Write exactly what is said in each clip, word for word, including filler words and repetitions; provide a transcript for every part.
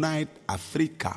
Unite Africa.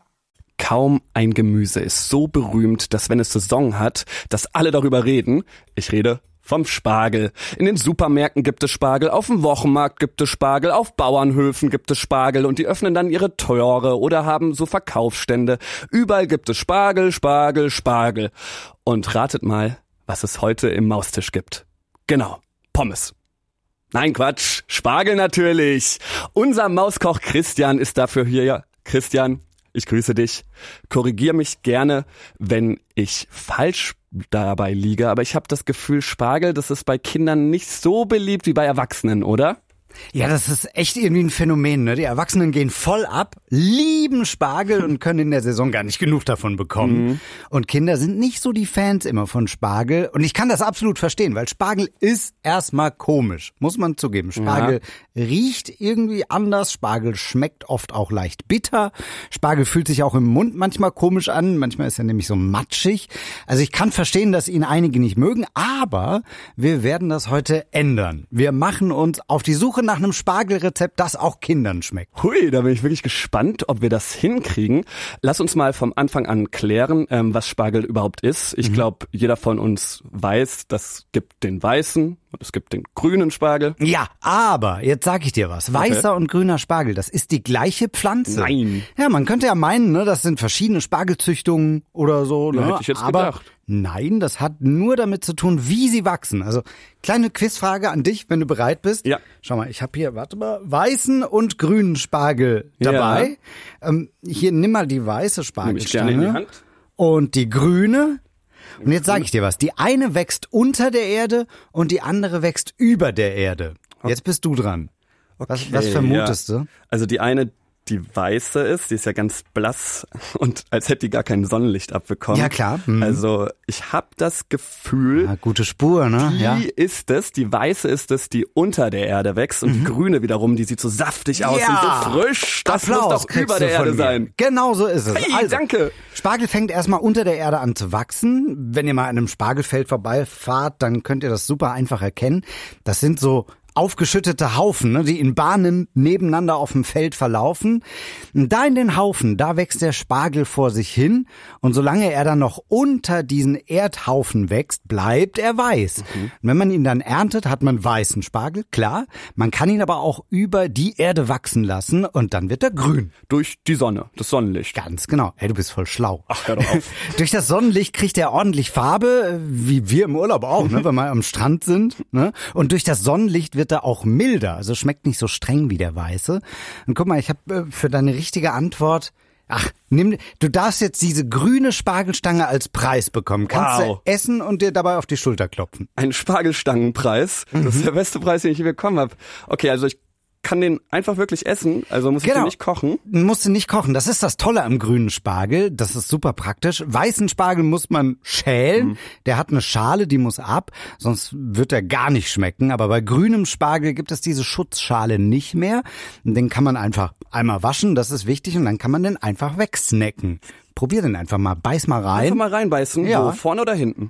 Kaum ein Gemüse ist so berühmt, dass wenn es Saison hat, dass alle darüber reden. Ich rede vom Spargel. In den Supermärkten gibt es Spargel, auf dem Wochenmarkt gibt es Spargel, auf Bauernhöfen gibt es Spargel und die öffnen dann ihre Tore oder haben so Verkaufsstände. Überall gibt es Spargel, Spargel, Spargel. Und ratet mal, was es heute im Maustisch gibt. Genau, Pommes. Nein, Quatsch, Spargel natürlich. Unser Mauskoch Christian ist dafür hier. Ja, Christian, ich grüße dich. Korrigier mich gerne, wenn ich falsch dabei liege, aber ich habe das Gefühl, Spargel, das ist bei Kindern nicht so beliebt wie bei Erwachsenen, oder? Ja, das ist echt irgendwie ein Phänomen, ne? Die Erwachsenen gehen voll ab, lieben Spargel und können in der Saison gar nicht genug davon bekommen. Mhm. Und Kinder sind nicht so die Fans immer von Spargel. Und ich kann das absolut verstehen, weil Spargel ist erstmal komisch, muss man zugeben. Spargel ja. riecht irgendwie anders, Spargel schmeckt oft auch leicht bitter. Spargel fühlt sich auch im Mund manchmal komisch an, manchmal ist er nämlich so matschig. Also ich kann verstehen, dass ihn einige nicht mögen, aber wir werden das heute ändern. Wir machen uns auf die Suche nach einem Spargelrezept, das auch Kindern schmeckt. Hui, da bin ich wirklich gespannt, ob wir das hinkriegen. Lass uns mal vom Anfang an klären, ähm, was Spargel überhaupt ist. Ich mhm. glaube, jeder von uns weiß, das gibt den weißen und es gibt den grünen Spargel. Ja, aber jetzt sag ich dir was. Weißer okay. und grüner Spargel, das ist die gleiche Pflanze. Nein. Ja, man könnte ja meinen, ne, das sind verschiedene Spargelzüchtungen oder so. Ja, ne? hätte ich jetzt aber gedacht. Nein, das hat nur damit zu tun, wie sie wachsen. Also kleine Quizfrage an dich, wenn du bereit bist. Ja. Schau mal, ich habe hier, warte mal, weißen und grünen Spargel dabei. Ja. Ähm, hier, nimm mal die weiße Spargelstange. Nimm ich gerne in die Hand. Und die grüne. Und jetzt sage ich dir was. Die eine wächst unter der Erde und die andere wächst über der Erde. Jetzt bist du dran. Okay, was, was vermutest ja. du? Also die eine, die weiße ist, die ist ja ganz blass und als hätte die gar kein Sonnenlicht abbekommen. Ja, klar. Mhm. Also ich habe das Gefühl, ja, gute Spur, ne? Die ja. ist es, die weiße ist es, die unter der Erde wächst und mhm. die grüne wiederum, die sieht so saftig aus ja. und so frisch. Das Applaus muss doch über der Erde sein. Genau so ist es. Hey, also, danke. Spargel fängt erstmal unter der Erde an zu wachsen. Wenn ihr mal an einem Spargelfeld vorbeifahrt, dann könnt ihr das super einfach erkennen. Das sind so aufgeschüttete Haufen, ne, die in Bahnen nebeneinander auf dem Feld verlaufen. Und da in den Haufen, da wächst der Spargel vor sich hin und solange er dann noch unter diesen Erdhaufen wächst, bleibt er weiß. Mhm. Und wenn man ihn dann erntet, hat man weißen Spargel, klar. Man kann ihn aber auch über die Erde wachsen lassen und dann wird er grün. Durch die Sonne, das Sonnenlicht. Ganz genau. Hey, du bist voll schlau. Ach, hör doch auf. Durch das Sonnenlicht kriegt er ordentlich Farbe, wie wir im Urlaub auch, ne, wenn wir am Strand sind. Ne? Und durch das Sonnenlicht wird er auch milder, also schmeckt nicht so streng wie der weiße. Und guck mal, ich habe für deine richtige Antwort, ach, nimm, du darfst jetzt diese grüne Spargelstange als Preis bekommen. Kannst wow. du essen und dir dabei auf die Schulter klopfen. Ein Spargelstangenpreis, mhm. das ist der beste Preis, den ich je bekommen habe. Okay, also ich kann den einfach wirklich essen, also muss ich genau. den nicht kochen? Musst du nicht kochen, das ist das Tolle am grünen Spargel, das ist super praktisch. Weißen Spargel muss man schälen, mhm. der hat eine Schale, die muss ab, sonst wird er gar nicht schmecken. Aber bei grünem Spargel gibt es diese Schutzschale nicht mehr. Den kann man einfach einmal waschen, das ist wichtig, und dann kann man den einfach wegsnacken. Probier den einfach mal, beiß mal rein. Einfach mal reinbeißen, ja. Wo, vorne oder hinten?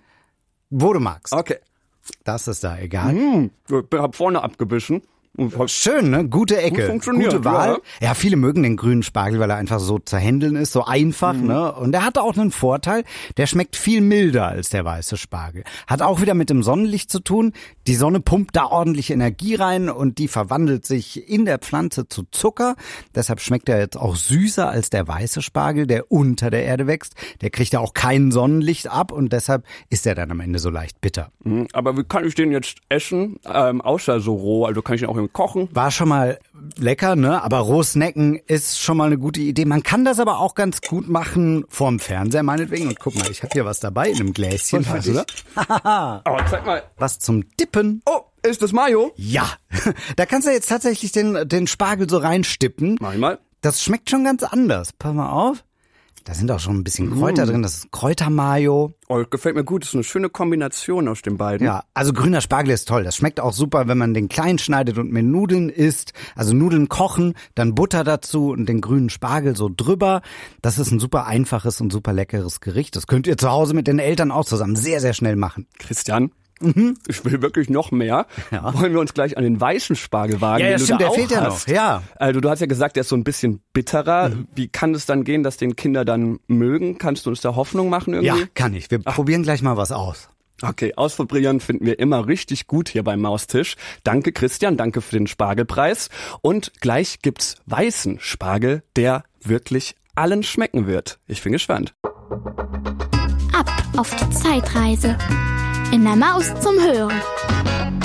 Wo du magst. Okay. Das ist da egal. Mhm. Ich hab vorne abgebissen. Schön, ne? Gute Ecke, gute Wahl. Ja. ja, viele mögen den grünen Spargel, weil er einfach so zu handeln ist, so einfach, mhm. ne? Und er hat auch einen Vorteil, der schmeckt viel milder als der weiße Spargel. Hat auch wieder mit dem Sonnenlicht zu tun. Die Sonne pumpt da ordentlich Energie rein und die verwandelt sich in der Pflanze zu Zucker. Deshalb schmeckt er jetzt auch süßer als der weiße Spargel, der unter der Erde wächst. Der kriegt ja auch kein Sonnenlicht ab und deshalb ist er dann am Ende so leicht bitter. Mhm. Aber wie kann ich den jetzt essen, ähm, außer so roh? Also kann ich ihn auch kochen. War schon mal lecker, ne? Aber roh snacken ist schon mal eine gute Idee. Man kann das aber auch ganz gut machen vorm Fernseher meinetwegen. Und guck mal, ich habe hier was dabei in einem Gläschen. Was für dich? Oh, zeig mal. Was zum Dippen. Oh, ist das Mayo? Ja. Da kannst du jetzt tatsächlich den, den Spargel so reinstippen. Mach ich mal. Das schmeckt schon ganz anders. Pass mal auf. Da sind auch schon ein bisschen Kräuter mm. drin, das ist Kräutermayo. Oh, das gefällt mir gut, das ist eine schöne Kombination aus den beiden. Ja, also grüner Spargel ist toll, das schmeckt auch super, wenn man den klein schneidet und mit Nudeln isst. Also Nudeln kochen, dann Butter dazu und den grünen Spargel so drüber. Das ist ein super einfaches und super leckeres Gericht. Das könnt ihr zu Hause mit den Eltern auch zusammen sehr, sehr schnell machen. Christian, Mhm. Ich will wirklich noch mehr. Ja. Wollen wir uns gleich an den weißen Spargel wagen, Ja, ja, den stimmt, du da der auch fehlt ja hast. noch. Ja. Also du hast ja gesagt, der ist so ein bisschen bitterer. Mhm. Wie kann es dann gehen, dass den Kinder dann mögen? Kannst du uns da Hoffnung machen irgendwie? Ja, kann ich. Wir Ach. probieren gleich mal was aus. Okay, ausprobieren finden wir immer richtig gut hier beim Maustisch. Danke Christian, danke für den Spargelpreis. Und gleich gibt's weißen Spargel, der wirklich allen schmecken wird. Ich bin gespannt. Ab auf die Zeitreise. In der Maus zum Hören.